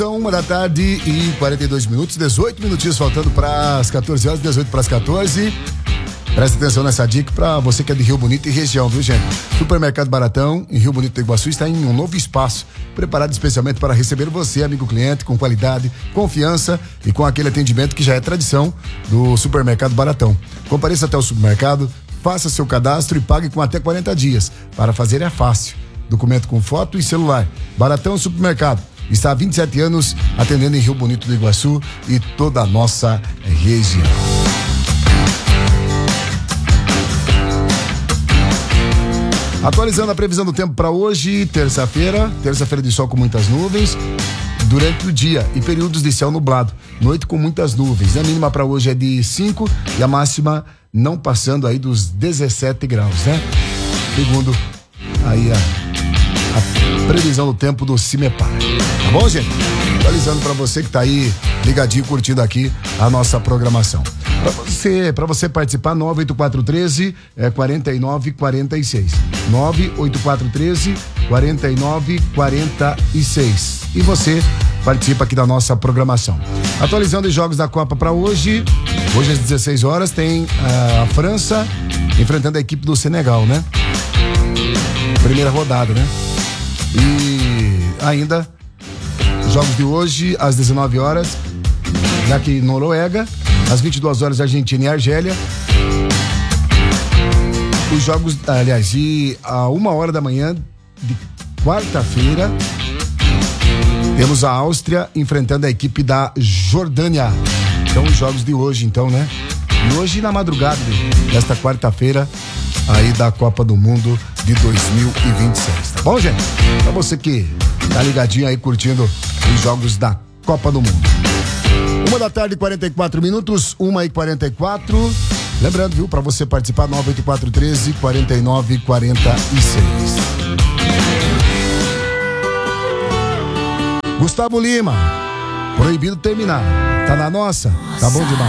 Então, 1h42, 18 minutinhos faltando para as 14 horas, 18 para as 14. Presta atenção nessa dica para você que é de Rio Bonito e região, viu, gente? Supermercado Baratão, em Rio Bonito do Iguaçu, está em um novo espaço, preparado especialmente para receber você, amigo cliente, com qualidade, confiança e com aquele atendimento que já é tradição do Supermercado Baratão. Compareça até o supermercado, faça seu cadastro e pague com até 40 dias. Para fazer é fácil. Documento com foto e celular. Baratão Supermercado. Está há 27 anos atendendo em Rio Bonito do Iguaçu e toda a nossa região. Atualizando a previsão do tempo para hoje, terça-feira de sol com muitas nuvens durante o dia e períodos de céu nublado, noite com muitas nuvens. A mínima para hoje é de 5 e a máxima não passando aí dos 17 graus, né? Segundo aí a previsão do tempo do CIMEPAR. Tá bom, gente? Atualizando para você que tá aí ligadinho, curtindo aqui a nossa programação. Para você participar, 98413 4946. 98413 4946. E você participa aqui da nossa programação. Atualizando os jogos da Copa para hoje. Hoje às 16 horas tem a França enfrentando a equipe do Senegal, né? Primeira rodada, né? E ainda jogos de hoje às 19 horas, daqui Noruega, às 22 horas Argentina e Argélia. Os jogos, aliás, e a 1h da manhã de quarta-feira temos a Áustria enfrentando a equipe da Jordânia. Então os jogos de hoje, então, né? E hoje na madrugada desta quarta-feira aí da Copa do Mundo de 2026, tá bom, gente? Pra você que tá ligadinho aí curtindo os jogos da Copa do Mundo. 1h44, 1h44. Lembrando, viu, pra você participar, 98413 4946. Gustavo Lima, Proibido Terminar. Tá na nossa? Tá bom demais.